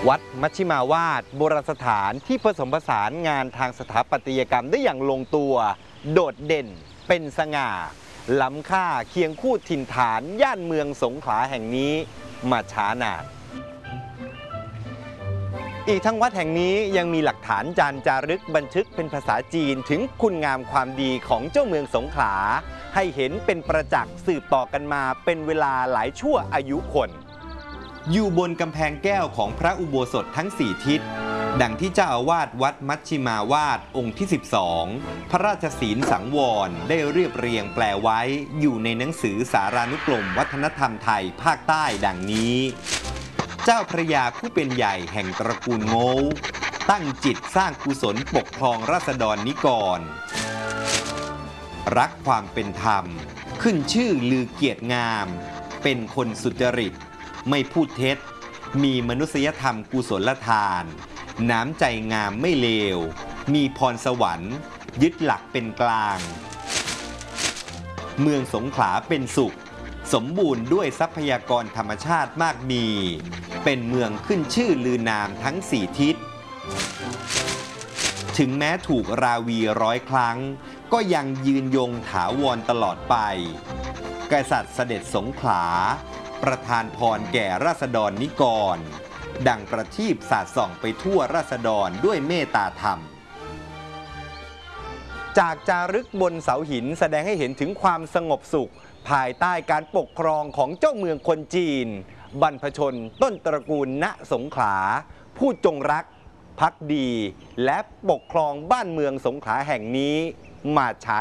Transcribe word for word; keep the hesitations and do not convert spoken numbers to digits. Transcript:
วัดมัชชิมาวาดโบราณสถานที่ผสมผสานงานทางสถาปัตยกรรมได้อย่างลงตัวโดดเด่นเป็นสง่าล้ำค่าเคียงคู่ถิ่นฐานย่านเมืองสงขลาแห่งนี้มาช้านานอีกทั้งวัดแห่งนี้ยังมีหลักฐานจารึกจารึกบันทึกเป็นภาษาจีนถึงคุณงามความดีของเจ้าเมืองสงขลาให้เห็นเป็นประจักษ์สืบต่อกันมาเป็นเวลาหลายชั่วอายุคนอยู่บนกำแพงแก้วของพระอุโบสถทั้งสี่ทิศดังที่เจ้าอาวาสวัดมัชชิมาวาดองค์ที่สิบสองพระราชศีลสังวรได้เรียบเรียงแปลไว้อยู่ในหนังสือสารานุกรมวัฒนธรรมไทยภาคใต้ดังนี้เจ้าพระยาผู้เป็นใหญ่แห่งตระกูลโง่ตั้งจิตสร้างกุศลปกครองราษฎรนิกรรักความเป็นธรรมขึ้นชื่อลือเกียรติงามเป็นคนสุจริตไม่พูดเท็จมีมนุษยธรรมกุศลทานน้ำใจงามไม่เลวมีพรสวรรค์ยึดหลักเป็นกลางเมืองสงขลาเป็นสุขสมบูรณ์ด้วยทรัพยากรธรรมชาติมากมีเป็นเมืองขึ้นชื่อลือนามทั้งสี่ทิศถึงแม้ถูกราวีร้อยครั้งก็ยังยืนยงถาวรตลอดไปกษัตริย์เสด็จสงขลาประทานพรแก่ราษฎรนิกรดังประทีปสาดส่องไปทั่วราษฎรด้วยเมตตาธรรมจากจารึกบนเสาหินแสดงให้เห็นถึงความสงบสุขภายใต้การปกครองของเจ้าเมืองคนจีนบรรพชนต้นตระกูลณสงขลาผู้จงรักภักดีและปกครองบ้านเมืองสงขลาแห่งนี้มาช้า